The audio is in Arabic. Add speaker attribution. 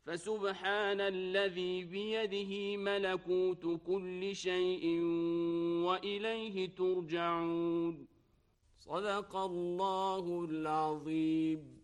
Speaker 1: فسبحان الذي بيده ملكوت كل شيء وإليه ترجعون. صدق الله العظيم.